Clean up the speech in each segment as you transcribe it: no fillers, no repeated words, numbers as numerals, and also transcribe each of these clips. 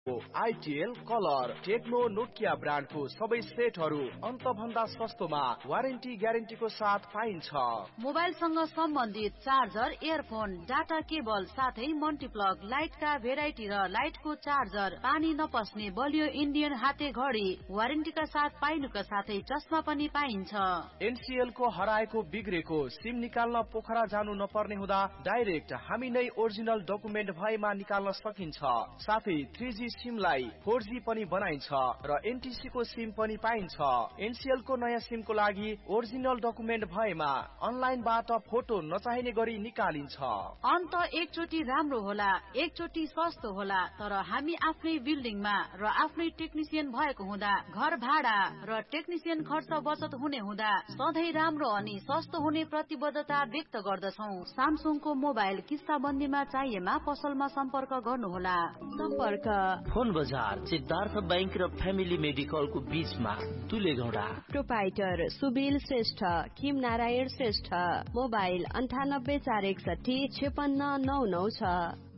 आइटिएल colour Tecno Nokia ब्रान्डको सबै सेटहरू अन्त भन्दा सस्तोमा वारेन्टी ग्यारेन्टीको साथ पाइन्छ। मोबाइलसँग सम्बन्धित चार्जर, इयरफोन, डाटा केबल साथै मल्टिप्लग, लाइटका भेराइटी र लाइटको चार्जर, पानी नपस्ने बलियो इन्डियन हाते घडी वारेन्टीका साथ पाइनुका साथै चस्मा पनि पाइन्छ। एनसीएल को हराएको बिग्रेको सिम निकाल्न पोखरा जानु नपर्ने हुँदा डाइरेक्ट हामी नै ओरिजिनल डकुमेन्ट भएमा निकाल्न सकिन्छ। साथै 3G सिमलाई 4G पनि बनाइन्छ र एनटीसी को सिम पनि पाइन्छ। एनसीएल को नयाँ सिम को लागि ओरिजिनल डकुमेन्ट भएमा अनलाइनबाट फोटो नचाहिने गरी निकालिन्छ। अन्त एकचोटी राम्रो होला, एकचोटी सस्तो होला, तर हामी आफ्नै बिल्डिङमा र आफ्नै टेक्निसियन भएको हुँदा घर भाडा र टेक्निसियन खर्च बचत हुने हुँदा सधैँ राम्रो अनि सस्तो हुने प्रतिबद्धता व्यक्त गर्दछौ। सामसुङको मोबाइल किस्ताबन्दीमा चाहिएमा पसलमा सम्पर्क गर्नुहोला। सम्पर्क फोन बजार सिद्धार्थ बैंक र फ्यामिली मेडिकलको बीचमा दुलेगौडा। प्रोपाइटर सुबिल श्रेष्ठ, किम नारायण श्रेष्ठ, मोबाइल 9841 5699 छ।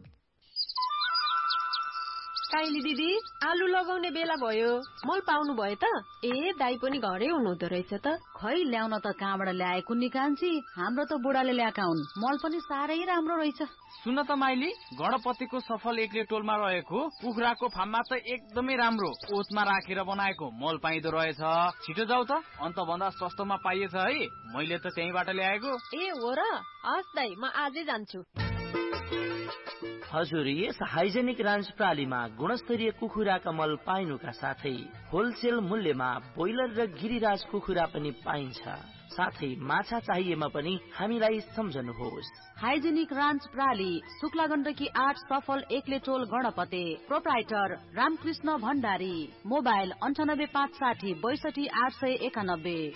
काइली दिदी, आलु लगाउने बेला भयो, मल पाउनु भयो त? ए दाइ पनि घरै हुनुहुँदो रहेछ त। खै ल्याउन त कहाँबाट ल्याएको निकान्छी, हाम्रो त बुढाले ल्याएका हुन्। मल पनि साह्रै राम्रो रहेछ। सुन त माइली, गणपतिको सफल एकले टोलमा रहेको कुखुराको फार्ममा त एकदमै राम्रो ओतमा राखेर बनाएको मल पाइदो रहेछ। छिटो जाऊ त, अन्त भन्दा सस्तोमा पाइएछ है। मैले त त्यहीबाट ल्याएको। ए हो र? हस् दाइ, म आजै जान्छु। हजुर, यस हाइजेनिक रान्च प्रालीमा गुणस्तरीय कुखुराका मल पाइनुका साथै होलसेल मूल्यमा बोइलर र गिरिराज कुखुरा पनि पाइन्छ। साथै माछा चाहिएमा पनि हामीलाई सम्झनुहोस्। हाइजेनिक रान्च प्राली, शुक्ला गण्डकी 8 सफल एकले टोल गणपते। प्रोप्राइटर रामकृष्ण भण्डारी। मोबाइल 9856 62 891।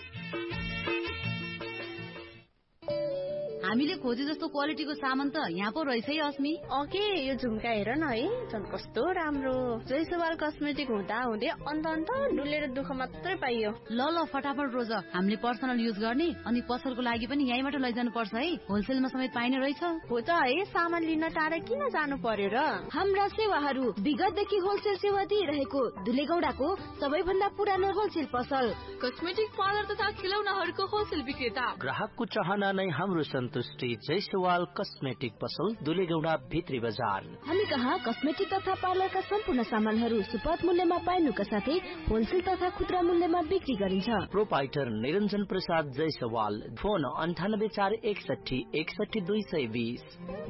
हामीले खोजे जस्तो क्वालिटीको सामान त यहाँ पो रहेछ है अस्मी। ओके, यो झुम्का हेर न है, झन् कस्तो राम्रो। जयसवाल कस्मेटिक हुँदा हुँदै अन्त डुलेर दुःख मात्रै पाइयो। ल फटाफट रोज, हामीले पर्सनल युज गर्ने अनि पसलको लागि पनि यहीँबाट लैजानु पर्छ है। होलसेलमा समेत पाइने रहेछ। हो त है, सामान लिन टाढा किन जानु पर्यो र? हाम्रा सेवाहरू विगतदेखि होलसेल सेवा दिइरहेको दुलेगौडाको सबैभन्दा पुरानो होलसेल पसल, कस्मेटिक पार्लर तथा खिलौनाहरूको होलसेल विक्रेता। ग्राहकको चाहना नै हाम्रो सन्तुष्टि। जयसवाल कस्मेटिक पसल, दुलेगौडा भित्री बजार। हामी कहाँ कस्मेटिक तथा पार्लरका सम्पूर्ण सामानहरू सुपथ मूल्यमा पाइनुका साथै होलसेल तथा खुद्रा मूल्यमा बिक्री गरिन्छ। प्रोपाइटर निरञ्जन प्रसाद जयसवाल। फोन 9841 61 220।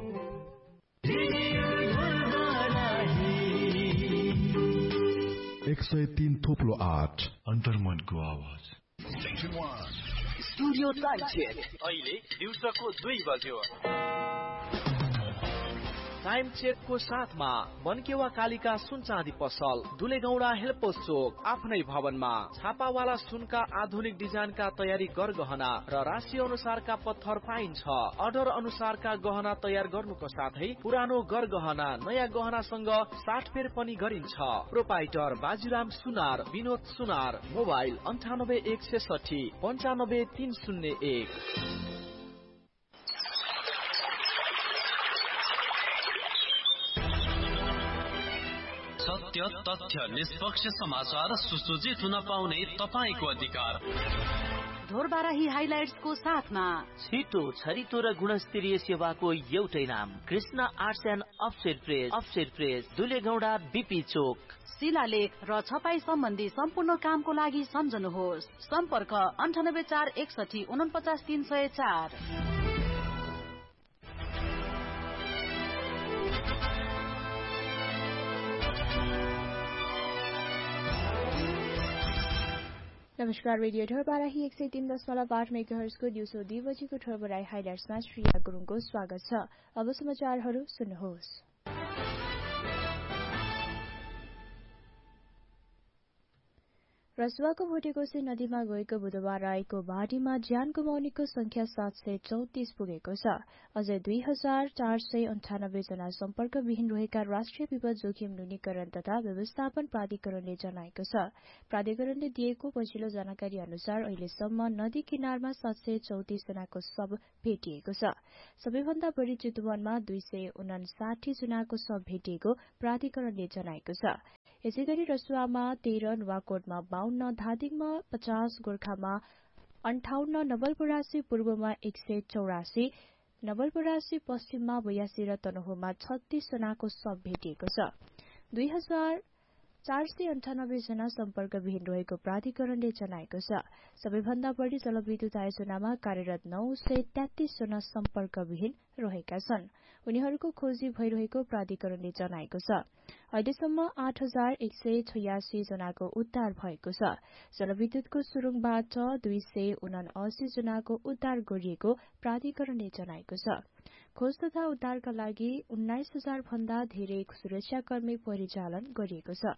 103.8 अन्तर्मनको आवाज। स्टुडियो टाइम चेक अहिले दिउँसोको 2 बज्यो। टाइम चेक को साथमा बनकेवा कालिका सुन चाँदी पसल, दुलेगौडा हेल्पोस चोक, आफ्नै भवनमा। छापावाला सुनका आधुनिक डिजाइनका तयारी गरगहना र राशि अनुसारका पत्थर पाइन्छ। अर्डर अनुसारका गहना तयार गर्नुको साथै पुरानो गरगहना नयाँ गहनासँग साटफेर पनि गरिन्छ। प्रोपाइटर बाजीराम सुनार, विनोद सुनार। मोबाइल 9816 95 301। सत्य, तथ्य, निष्पक्ष समाचार सुसज्जित हुन पाउने तपाईको अधिकार। ढोरबाराही हाइलाइट्सको साथमा छिटो, छरितो र गुणस्तरीय सेवाको एउटै नाम, Krishna arts and offset press, दुलेगौडा BP चोक। शिलालेख र छपाई सम्बन्धी सम्पूर्ण कामको लागि सम्झनुहोस्। सम्पर्क 9841 49 304। नमस्कार, रेडियो ढोरबाराही 103.8 मेगाहर्जको दिउँसो 2 बजेको ढोरबाराही हाइलाइट्समा श्रेया गुरुङको स्वागत छ। अब समाचारहरू सुन्नुहोस्। रसुवाको भोटेकोशी नदीमा गएको बुधबार आएको बाढीमा ज्यान गुमाउनेको संख्या 734 पुगेको छ। अझै 2498 जना सम्पर्कविहीन रहेका राष्ट्रिय विपद जोखिम न्यूनीकरण तथा व्यवस्थापन प्राधिकरणले जनाएको छ। प्राधिकरणले दिएको पछिल्लो जानकारी अनुसार अहिलेसम्म नदी किनारमा 734 जनाको शव भेटिएको छ। सबैभन्दा बढी चितवनमा 259 जनाको शव भेटिएको प्राधिकरणले जनाएको छ। यसैगरी रसुवामा 13, नुवाकोटमा 52, धादिङमा 50, गोर्खामा 58, नवलपरासी पूर्वमा 184, नवलपरासी पश्चिममा 82 र तनहुमा 36 जनाको शव भेटिएको छ। 2498 जना सम्पर्कविहीन रहेको प्राधिकरणले जनाएको छ। सबैभन्दा बढी जलविद्युत आयोजनामा कार्यरत 933 जना सम्पर्कविहीन रहेका छन्। उनीहरूको खोजी भइरहेको प्राधिकरणले जनाएको छ। अहिलेसम्म 8186 जनाको उद्धार भएको छ। जलविद्युतको सुरुङबाट 279 जनाको उद्धार गरिएको प्राधिकरणले जनाएको छ। खोज तथा उद्धारका लागि 19,000 भन्दा धेरै सुरक्षाकर्मी परिचालन गरिएको छ।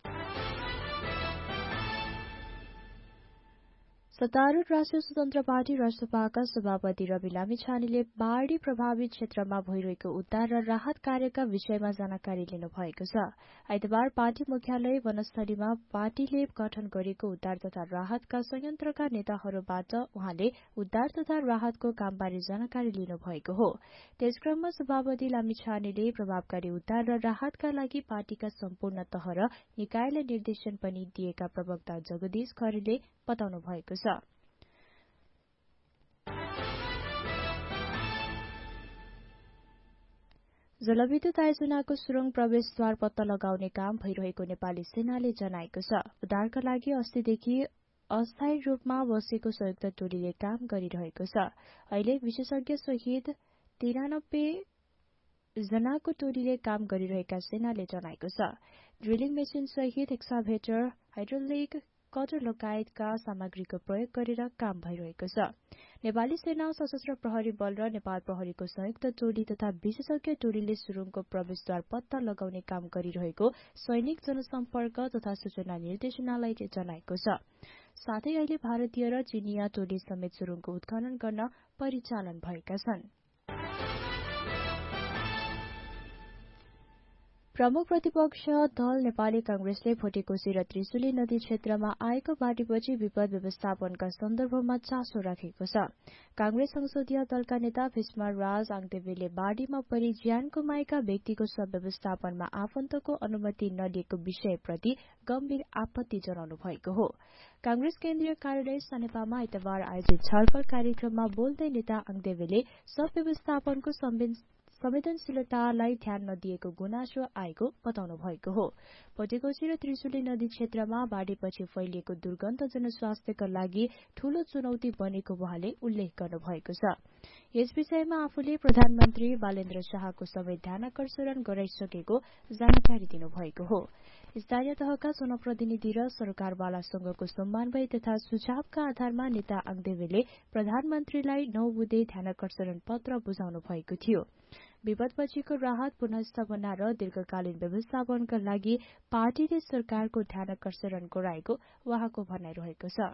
सत्तारूढ़ राष्ट्रिय स्वतन्त्र पार्टी राष्ट्रपाका सभापति रवि लामिछानेले बाढ़ी प्रभावित क्षेत्रमा भइरहेको उद्धार र राहत कार्यका विषयमा जानकारी लिनु भएको छ। आइतबार पार्टी मुख्यालय वनस्थलीमा पार्टीले गठन गरेको उद्धार तथा राहतका संयन्त्रका नेताहरूबाट उहाँले उद्धार तथा राहतको कामबारे जानकारी लिनु भएको हो। त्यसक्रममा सभापति लामिछानेले प्रभावकारी उद्धार र राहतका लागि पार्टीका सम्पूर्ण तह र निकायलाई निर्देशन पनि दिएका प्रवक्ता जगदीश खरेलले बताउनु भएको छ। जलविद्युत आयोजनाको सुरुङ प्रवेशद्वार पत्ता लगाउने काम भइरहेको नेपाली सेनाले जनाएको छ। उद्धारका लागि अस्तिदेखि अस्थायी रूपमा बसेको संयुक्त टोलीले काम गरिरहेको छ। अहिले विशेषज्ञ सहित 93 जनाको टोलीले काम गरिरहेका सेनाले जनाएको छ। ड्रिलिङ मेसिन सहित एक्साभेटर, हाइड्रोलिक कटर लगायतका सामग्रीको प्रयोग गरेर काम भइरहेको छ। नेपाली सेना, सशस्त्र प्रहरी बल र नेपाल प्रहरीको संयुक्त टोली तथा विशेषज्ञ टोलीले सुरुङको प्रवेशद्वार पत्ता लगाउने काम गरिरहेको सैनिक जनसम्पर्क तथा सूचना निर्देशनालयले जनाएको छ। साथै अहिले भारतीय र चिनिया टोली समेत सुरुङको उत्खनन गर्न परिचालन भएका छन्। प्रमुख प्रतिपक्ष दल नेपाली कांग्रेसले भोटेकोशी र त्रिशुली नदी क्षेत्रमा आएको बाढीपछि विपद व्यवस्थापनका सन्दर्भमा चासो राखेको छ। कांग्रेस संसदीय दलका नेता भीष्मराज आङदेवेले बाढीमा परि ज्यान गुमाएका व्यक्तिको शव व्यवस्थापनमा आफन्तको अनुमति नलिएको विषयप्रति गम्भीर आपत्ति जनाउनु भएको हो। कांग्रेस केन्द्रीय कार्यालय सनेपामा आइतबार आयोजित छलफल कार्यक्रममा बोल्दै नेता आङदेवेले शव व्यवस्थापनको संवेदनशीलतालाई ध्यान नदिएको गुनासो आएको बताउनु भएको हो। भोटेकोशी र त्रिशुली नदी क्षेत्रमा बाढीपछि फैलिएको दुर्गन्ध जनस्वास्थ्यका लागि ठूलो चुनौती बनेको उहाँले उल्लेख गर्नुभएको छ। यस विषयमा आफूले प्रधानमन्त्री बालेन्द्र शाहको सबै ध्यानाकर्षण गराइसकेको जानकारी दिनुभएको हो। स्थानीय तहका जनप्रतिनिधि र सरकारवालासँगको समन्वय तथा सुझावका आधारमा नेता आङदेवेले प्रधानमन्त्रीलाई 9 बुँदे ध्यानाकर्षण पत्र बुझाउनु भएको थियो। विपदपछिको राहत, पुनर्स्थापना र दीर्घकालीन व्यवस्थापनका लागि पार्टीले सरकारको ध्यानाकर्षण गराएको उहाँको भनाइ रहेको छ।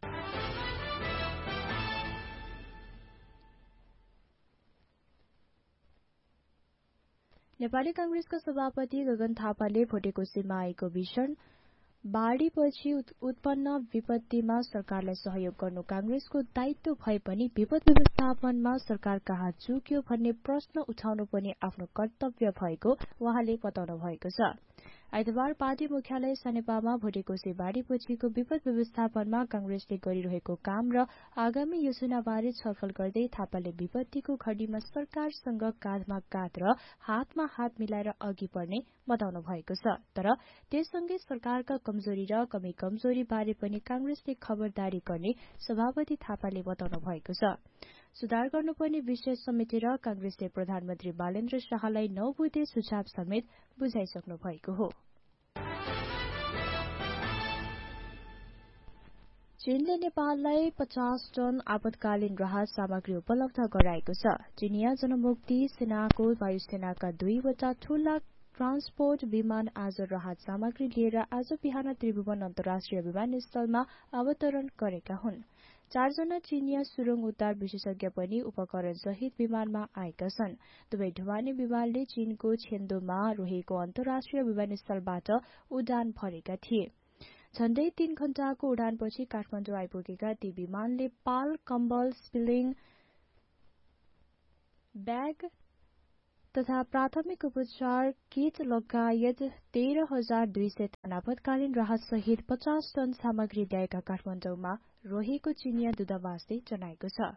नेपाली कांग्रेसका सभापति गगन थापाले भोटेकोशीमा आएको भीषण बाढीपछि उत्पन्न विपत्तिमा सरकारलाई सहयोग गर्नु कांग्रेसको दायित्व भए पनि विपद व्यवस्थापनमा सरकार कहाँ चुक्यो भन्ने प्रश्न उठाउनु पनि आफ्नो कर्तव्य भएको उहाँले बताउनु भएको छ। आइतबार पार्टी मुख्यालय सनेपामा भोटेकोशी बाढीपछिको विपद व्यवस्थापनमा कांग्रेसले गरिरहेको काम र आगामी योजनाबारे छलफल गर्दै थापाले विपत्तिको घडीमा सरकारसँग काँधमा काँध र हातमा हात मिलाएर अघि बढ्ने बताउनु भएको छ। तर त्यससँगै सरकारका कमजोरी र कमी कमजोरी बारे पनि कांग्रेसले खबरदारी गर्ने सभापति थापाले बताउनु भएको छ। सुधार गर्नुपर्ने विषय समेटेर कांग्रेसले प्रधानमन्त्री बालेन्द्र शाहलाई 9 बुँदे सुझाव समेत बुझाइसक्नु भएको हो। चीनले नेपाललाई 50 टन आपतकालीन राहत सामग्री उपलब्ध गराएको छ। चिनिया जनमुक्ति सेनाको वायुसेनाका 2 वटा ठूला ट्रान्सपोर्ट विमान आज राहत सामग्री लिएर आज बिहान त्रिभुवन अन्तर्राष्ट्रिय विमानस्थलमा अवतरण गरेका हुन्। 4 जना चीनिया सुरुङ उद्धार विशेषज्ञ पनि उपकरण सहित विमानमा आएका छन्। दुवै ढुवानी विमानले चीनको छेन्दोमा रहेको अन्तर्राष्ट्रिय विमानस्थलबाट उडान भरेका थिए। झण्डै 3 घण्टाको उडानपछि काठमाडौँ आइपुगेका ती विमानले पाल, कम्बल, स्पिलिङ ब्याग तथा प्राथमिक उपचार किट लगायत 13,200 टन आपतकालीन राहत सहित 50 टन सामग्री ल्याएका काठमाडौँमा रहेको चिनिया दूतावासले जनाएको छ।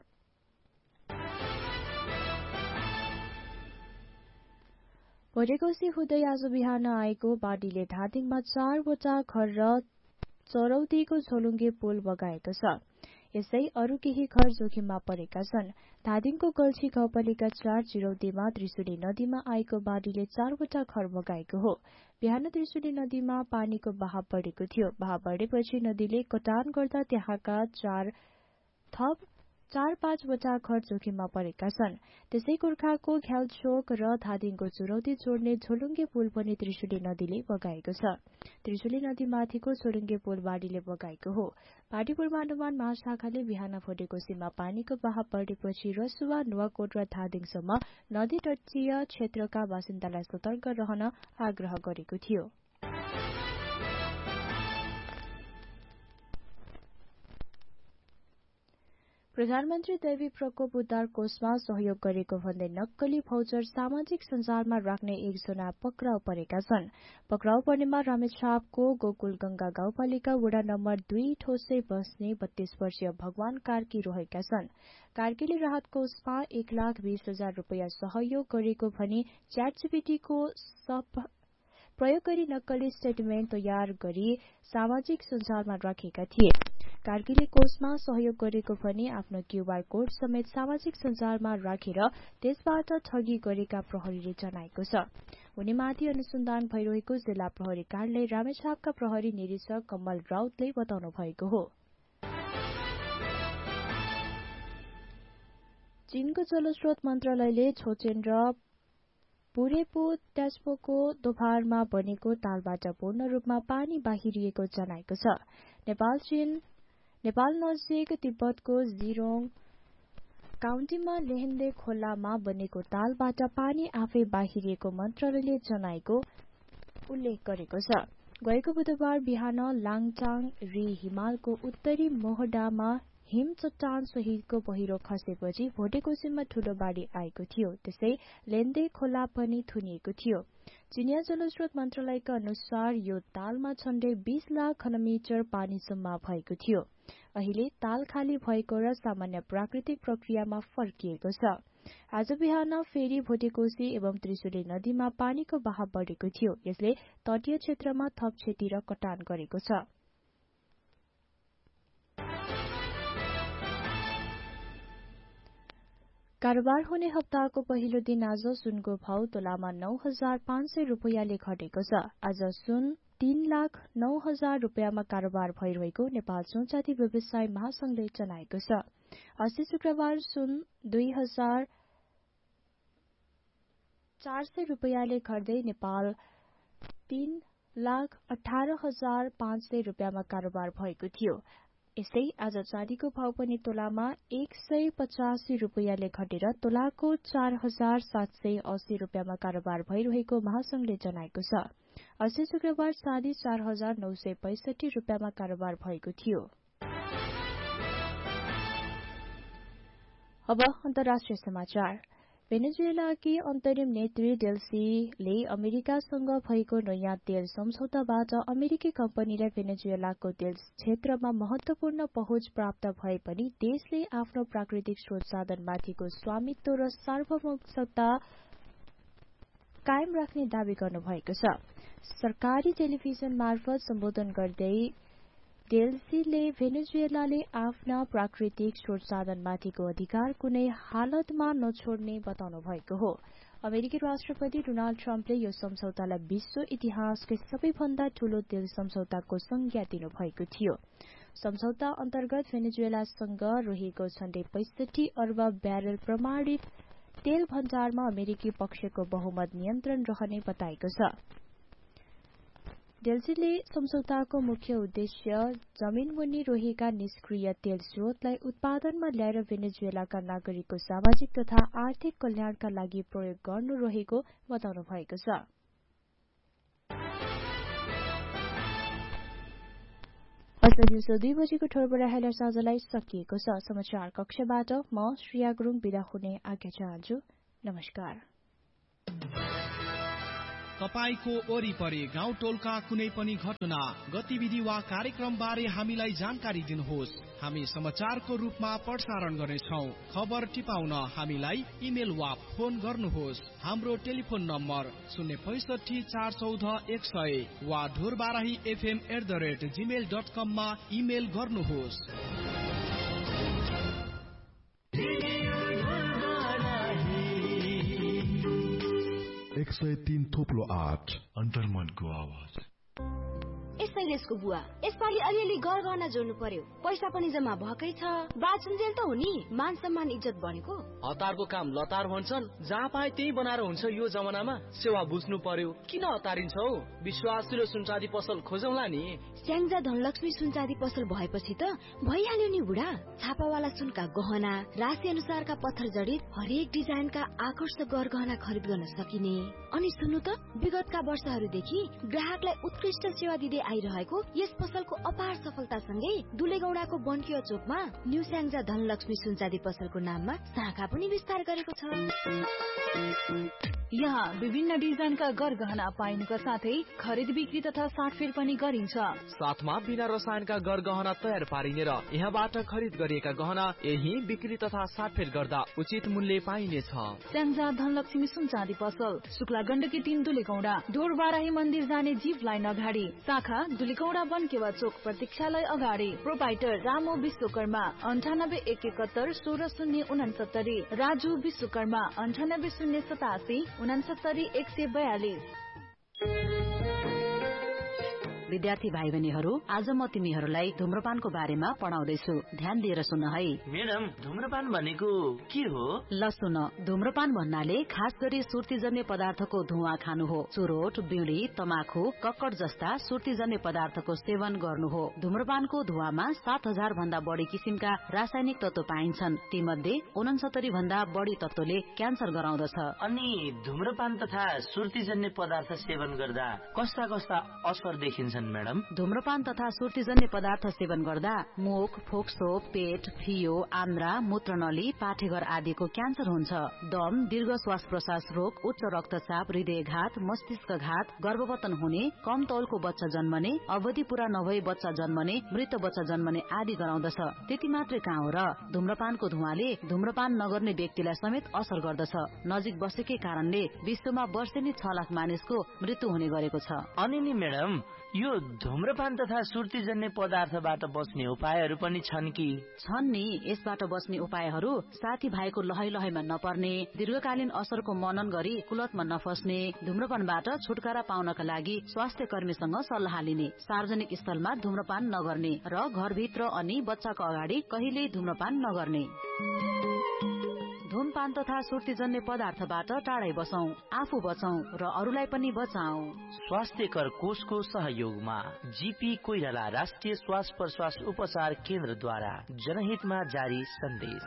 भोटेकोशी हुँदै आज बिहान आएको बाढीले धादिङमा 4 वटा घर र चरौदीको झोलुङ्गे पुल बगाएको छ। यसै अरू केही घर जोखिममा परेका छन्। धादिङको गल्छी गाउँपालिका 4 चिरौदीमा त्रिशुली नदीमा आएको बाढीले 4 वटा घर बगाएको हो। बिहान त्रिशुली नदीमा पानीको बहाव बढेको थियो। बहाव बढेपछि नदीले कटान गर्दा त्यहाँका 4-5 वटा घर जोखिममा परेका छन्। त्यसै गोर्खाको घ्यालचोक र धादिङको चुरौती जोड्ने झोलुङ्गे पुल पनि त्रिशुली नदीले बगाएको छ। त्रिशुली नदीमाथिको झोलुङ्गे पुल बाढीले बगाएको हो। बाढी पूर्वानुमान महाशाखाले बिहान भोटेकोशीमा पानीको बहाव बढेपछि रसुवा, नुवाकोट र धादिङसम्म नदी तटीय क्षेत्रका बासिन्दालाई सतर्क रहन आग्रह गरेको थियो। प्रधानमन्त्री दैवी प्रकोप उद्धार कोषमा सहयोग गरेको भन्दै नक्कली भौचर सामाजिक सञ्जालमा राख्ने एकजना पक्राउ परेका छन्। पक्राउ पर्नेमा रामेछापको गोकुल गंगा गाउँपालिका वडा नम्बर 2 ठोसे बस्ने 32 वर्षीय भगवान कार्की रहेका छन्। कार्कीले राहत कोषमा 1,20,000 रुपियाँ सहयोग गरेको भनी च्याटजीपीटीको प्रयोग गरी नक्कली स्टेटमेन्ट तयार गरी सामाजिक सञ्जालमा राखेका थिए। कार्कीले कोषमा सहयोग गरेको भनी आफ्नो क्यूआर कोड समेत सामाजिक सञ्जालमा राखेर त्यसबाट ठगी गरेका प्रहरीले जनाएको छ। उनीमाथि अनुसन्धान भइरहेको जिल्ला प्रहरी कार्यालय रामेछापका प्रहरी निरीक्षक कमल राउतले बताउनु भएको हो। चीनको जलस्रोत मन्त्रालयले छोचेन र पुरेपो ट्यास्पोको दोभारमा बनेको तालबाट पूर्ण रूपमा पानी बाहिरिएको जनाएको छ। नेपाल नजिक तिब्बतको जिरोङ काउन्टीमा लेहेन्दे खोलामा बनेको तालबाट पानी आफै बाहिरिएको मन्त्रालयले जनाएको उल्लेख गरेको छ। गएको बुधबार बिहान लाङटाङ री हिमालको उत्तरी मोहडामा हिम चट्टान सहितको पहिरो खसेपछि भोटेकोशीमा ठूलो बाढी आएको थियो। त्यसै लेन्दे खोला पनि थुनिएको थियो। चिनिया जलस्रोत मन्त्रालयका अनुसार यो तालमा झण्डै 20 लाख घनमिटर पानी जम्मा भएको थियो। अहिले ताल खाली भएको र सामान्य प्राकृतिक प्रक्रियामा फर्किएको छ। आज बिहान फेरि भोटेकोशी एवं त्रिशुली नदीमा पानीको बहाव बढेको थियो। यसले तटीय क्षेत्रमा थप क्षति र कटान गरेको छ। कारोबार हुने हप्ताको पहिलो दिन आज सुनको भाव तोलामा 9,500 रुपियाँले घटेको छ। आज सुन 3,09,000 रुपियाँमा कारोबार भइरहेको नेपाल सुनचाँदी व्यवसाय महासंघले जनाएको छ। अस्ति शुक्रबार सुन 2,400 रुपियाँले घट्दै नेपाल 3,18,500 रुपियाँमा कारोबार भएको थियो। यसै आज चाँदीको भाव पनि तोलामा 185 रुपियाँले घटेर तोलाको 4,780 रुपियाँमा कारोबार भइरहेको महासंघले जनाएको छ। अस्ति शुक्रबार चाँदी 4,965 रुपियाँमा कारोबार भएको थियो। अब अन्तर्राष्ट्रिय समाचार। भेनेजुएलाकी अन्तरिम नेत्री डेल्सीले अमेरिकासँग भएको नयाँ तेल सम्झौताबाट अमेरिकी कम्पनीलाई भेनेजुएलाको तेल क्षेत्रमा महत्वपूर्ण पहुँच प्राप्त भए पनि देशले आफ्नो प्राकृतिक स्रोत साधनमाथिको स्वामित्व र सार्वभौमिकता कायम राख्ने दावी गर्नुभएको छ। सरकारी टेलिभिजन मार्फत सम्बोधन गर्दै डेल्सीले भेनेजुएलाले आफ्ना प्राकृतिक स्रोत साधनमाथिको अधिकार कुनै हालतमा नछोड्ने बताउनु भएको हो। अमेरिकी राष्ट्रपति डोनाल्ड ट्रम्पले यो सम्झौतालाई विश्व इतिहासकै सबैभन्दा ठूलो तेल सम्झौताको संज्ञा दिनुभएको थियो। सम्झौता अन्तर्गत भेनेजुएलासँग रहेको झण्डै 65 अर्ब ब्यारेल प्रमाणित तेल भण्डारमा अमेरिकी पक्षको बहुमत नियन्त्रण रहने बताएको छ। डेल्सीले सम्झौताको मुख्य उद्देश्य जमिनमुनि रहेका निष्क्रिय तेल स्रोतलाई उत्पादनमा ल्याएर भेनेजुएलाका नागरिकको सामाजिक तथा आर्थिक कल्याणका लागि प्रयोग गर्नु रहेको बताउनु भएको छ। अर्थ दिउँसो 2 बजेको ठोरबरा हेलर साँझलाई सकिएको छ। समाचार कक्षबाट म श्रेया गुरुङ बिदा हुने आज्ञा चाहन्छु। नमस्कार। तपाईको वरिपरि गाउँ टोलका कुनै पनि घटना, गतिविधि वा कार्यक्रम बारे हामीलाई जानकारी दिनुहोस्। हामी समाचारको रूपमा प्रसारण गर्नेछौं। खबर टिपाउन हामीलाई इमेल वा फोन गर्नुहोस्। हाम्रो टेलिफोन नम्बर 065 414 100 वा ढोरबाराही fm@gmail.com मा इमेल गर्नुहोस्। 103.8 अन्तर्मनको आवाज। यसको बुवा यसपालि अलिअलि गरगहना जोड्नु पर्यो। पैसा पनि जम्मा भएकै छ। बाचुन्जेल त हो नि, मान सम्मान इज्जत बनेको। हतारको काम लतार भन्छन्, जहाँ पाए त्यही बनाएर हुन्छ। यो जमानामा सेवा बुझ्नु पर्यो। किन हतारिन्छौ? विश्वासिलो सुनचाँदी पसल खोजौला नि। स्याङ्जा धनलक्ष्मी सुनचाँदी पसल भएपछि त भइहाल्यो नि बुढा। छापावाला सुनका गहना, राशि अनुसारका पत्थर जडित हरेक डिजाइनका आकर्षक गरगहना खरिद गर्न सकिने। अनि सुन्नु त, विगतका वर्षहरूदेखि ग्राहकलाई उत्कृष्ट सेवा दिँदै आइरहेको यस पसलको अपार सफलतासँगै दुलेगौडाको बन्किया चोकमा न्यू स्याङ्जा धनलक्ष्मी सुनचाँदी पसलको नाममा शाखा पनि विस्तार गरेको छ। यहाँ विभिन्न डिजाइनका गरगहना पाइनुका साथै खरिद बिक्री तथा साटफेर पनि गरिन्छ। साथमा बिना रसायनका गरगहना तयार पारिने र यहाँबाट खरिद गरिएका गहना यही बिक्री तथा साटफेर गर्दा उचित मूल्य पाइनेछ। स्याङ्जा धनलक्ष्मी सुनचाँदी पसल, शुक्ला गण्डकी 3 दुलेगौडा, ढोरबाराही मन्दिर जाने जीप लाइन अगाडि, शाखा दुलेगौडा बनकेवा चोक प्रतीक्षालय अगाडि। प्रोपाइटर रामो विश्वकर्मा 98 71 16 069, राजु विश्वकर्मा 98 087 69 142। विद्यार्थी भाइ बहिनीहरू, आज म तिमीहरूलाई धूम्रपानको बारेमा पढाउँदैछु। ध्यान दिएर सुन है। म्याडम, धूम्रपान भनेको के हो? ल सुन, धूम्रपान भन्नाले खास गरी सुर्तीजन्य पदार्थको धुवा खानु हो। चुरोट, बिडी, तमाखु, कक्कड जस्ता सुर्तीजन्य पदार्थको सेवन गर्नु हो। धूम्रपानको धुवामा 7000 भन्दा बढी किसिमका रासायनिक तत्व पाइन्छन्। तीमध्ये 69 भन्दा बढी तत्वले क्यान्सर गराउँदछ। अनि धूम्रपान तथा सुर्तीजन्य पदार्थ सेवन गर्दा कस्ता कस्ता असर देखिन्छ मैडम? धूम्रपान तथा सुर्तीजन्य पदार्थ सेवन गर्दा मुख, फोक्सो, पेट, फियो, आन्द्रा, मूत्रनली, पाठेघर आदिको क्यान्सर हुन्छ। दम, दीर्घ श्वास प्रश्वास रोग, उच्च रक्तचाप, हृदयघात, मस्तिष्कघात, गर्भपतन हुने, कम तौलको बच्चा जन्मने, अवधि पूरा नभई बच्चा जन्मने, मृत बच्चा जन्मने आदि गराउँदछ। त्यति मात्रै कहाँ हो र, धूम्रपानको धुवाले धूम्रपान नगर्ने व्यक्तिलाई समेत असर गर्दछ। नजिक बसेकै कारणले विश्वमा वर्षेनी 6 लाख मानिसको मृत्यु हुने गरेको छ। अनि नि मैडम, यो धूम्रपान तथा सुर्तीजन्य पदार्थबाट बच्ने उपायहरू पनि छन् कि? छन् नि। यसबाट बच्ने उपायहरू साथी भाइको लहै लहैमा नपर्ने, दीर्घकालीन असरको मनन गरी कुलतमा नफस्ने, धूम्रपानबाट छुटकारा पाउनका लागि स्वास्थ्य कर्मीसँग सल्लाह लिने, सार्वजनिक स्थलमा धूम्रपान नगर्ने र घरभित्र अनि बच्चाको अगाडि कहिल्यै धूम्रपान नगर्ने। धूमपान तथा सुर्तीजन्य पदार्थबाट टाढै बसौं, आफू बचौं र अरूलाई पनि बचाऊ। स्वास्थ्यकर कोषको सहयोगमा जीपी कोइराला राष्ट्रिय श्वास प्रश्वास उपचार केन्द्रद्वारा जनहितमा जारी सन्देश।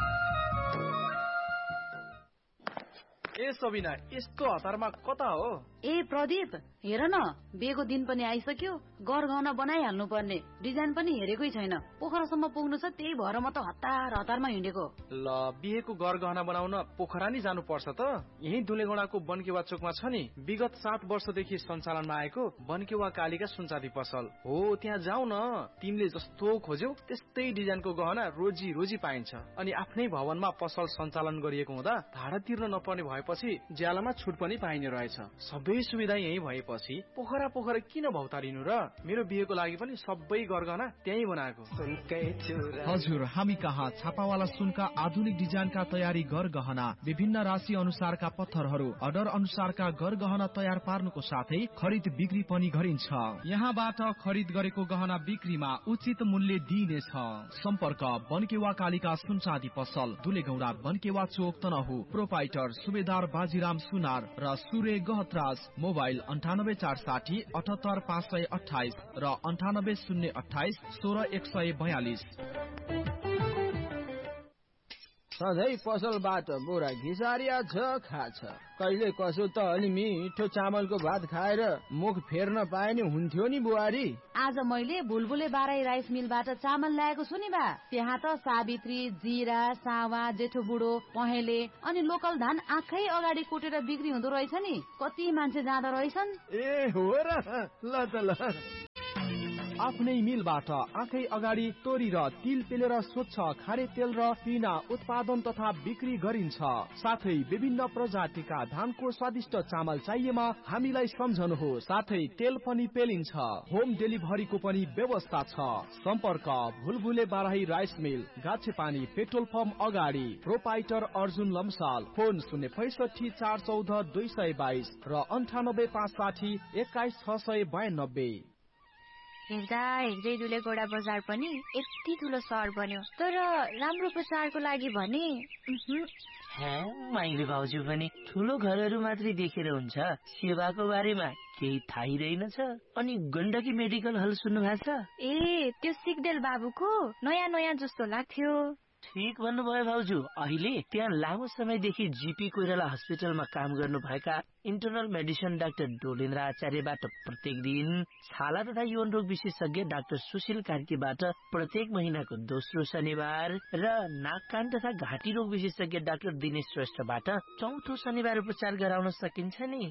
ए सबिना, यस्तो हतारमा कता हो? ए प्रदीप, हेर न, बिहेको दिन पनि आइसक्यो। गरगहना बनाइहाल्नु पर्ने, डिजाइन पनि हेरेकै छैन। पोखरासम्म पुग्नु छ, त्यही भएर म त हतारमा हिँडेको। ल, बिहेको गरगहना बनाउन पोखरा नि जानु पर्छ त? यही दुलेगौडाको बनकेवा चोकमा छ नि, विगत 7 वर्षदेखि सञ्चालनमा आएको बनकेवा कालिका सुनचाँदी पसल हो। त्यहाँ जाऊ न। तिमीले जस्तो खोज्यौ त्यस्तै डिजाइनको गहना रोजी रोजी पाइन्छ। अनि आफ्नै भवनमा पसल सञ्चालन गरिएको हुँदा भाडा तिर्न नपर्ने भएपछि भएपछि ज्यालामा छुट पनि पाइने रहेछ। सबै सुविधा यही भएपछि पोखरा किन भौतारिनु र? मेरो बिहेको लागि पनि सबै गरगहना त्यही बनाएको। हजुर, हामी कहाँ छापावाला सुनका आधुनिक डिजाइनका तयारी गरगहना, विभिन्न राशि अनुसारका पत्थरहरू, अर्डर अनुसारका गरगहना तयार पार्नुको साथै खरिद बिक्री पनि गरिन्छ। यहाँबाट खरिद गरेको गहना बिक्रीमा उचित मूल्य दिइनेछ। सम्पर्क बनकेवा कालिका सुनचाँदी पसल, दुलेगौडा, बनकेवा चोक, तनहु। प्रोपाइटर सुबेदार बाजीराम सुनार र सूर्य गहतराज। मोबाइल 98460 78528 र 98028 16142। सधैँ पसलबाट बोरा घिसारिया छ खाछ, कहिले कसो त अलि मिठो चामलको भात खाएर मुख फेर्न पाए नि हुन्थ्यो नि बुहारी। आज मैले बुलबुले बाराई राइस मिलबाट चामल ल्याएको छु नि बा। त्यहाँ त सावित्री, जीरा, सावा, जेठो बुढो, पहेँले अनि लोकल धान आँखै अगाडि कुटेर बिक्री हुँदो रहेछ नि। कति मान्छे जाँदो रहेछन्। ए हो र, ल त ल। आफ्नै मिलबाट आँखै अगाडि तोरी र तिल पेलेर स्वच्छ खारे तेल र पिना उत्पादन तथा बिक्री गरिन्छ। साथै विभिन्न प्रजातिका धानको स्वादिष्ट चामल चाहिएमा हामीलाई सम्झनुहोस्। साथै तेल पनि पेलिन्छ। होम डेलिभरीको पनि व्यवस्था छ। सम्पर्क भुलभुले Barahi rice mill, गाछेपानी petrol pump अगाडि। प्रोपाइटर अर्जुन लम्साल। फोन 065 414 222 र 98 560 21 692। हेर्दा हेर्दै दुलेगौडा बजार पनि यति ठुलो सहर बन्यो, तर राम्रो प्रचारको लागि भने माइली भाउजू पनि ठुलो घरहरू मात्रै देखेर हुन्छ, सेवाको बारेमा केही थाहै रहेनछ। अनि गण्डकी मेडिकल हल सुन्नु भएको छ? ए, त्यो सिग्देल बाबुको नयाँ जस्तो लाग्थ्यो। ठिक भन्नुभयो भाउजू। अहिले त्यहाँ लामो समयदेखि जीपी कोइराला हस्पिटलमा काम गर्नुभएका इन्टरनल मेडिसिन डाक्टर डोलेन्द्र आचार्यबाट प्रत्येक दिन, छाला तथा यौन रोग विशेषज्ञ डाक्टर सुशील कार्कीबाट प्रत्येक महिनाको दोस्रो शनिबार र नाक कान तथा घाँटी रोग विशेषज्ञ डाक्टर दिनेश श्रेष्ठबाट चौथो शनिबार उपचार गराउन सकिन्छ नि।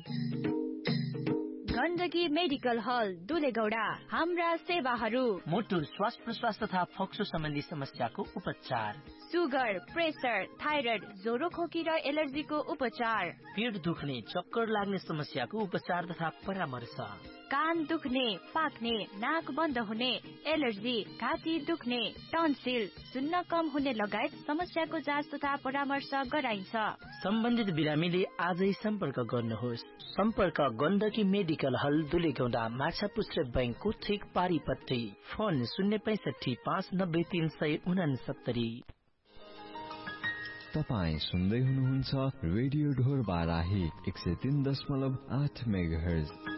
गण्डकी मेडिकल हल, दुलेगौडा। हाम्रा सेवाहरू: मुटु, श्वास प्रश्वास तथा फोक्सो सम्बन्धी समस्याको उपचार, सुगर, प्रेसर, थाइरोइड, ज्वरो खोकी र एलर्जीको उपचार, पेट दुख्ने, चक्कर लाग्ने समस्याको उपचार तथा परामर्श, कान दुख्ने, पाक्ने, नाक बन्द हुने, एलर्जी, घाँटी दुख्ने, टन्सिल, सुन्न कम हुने लगायत समस्याको जाँच तथा परामर्श गराइन्छ। सम्बन्धित बिरामीले आजै सम्पर्क गर्नुहोस्। सम्पर्क गण्डकी मेडिकल हल, दुलेगौडा, माछापुच्छ्रे बैंकको ठिक पारिपट्टि। फोन 065 590 369। तपाईँ सुन्दै हुनुहुन्छ रेडियो ढोर बाराही 103.8 मेगाहर्ज।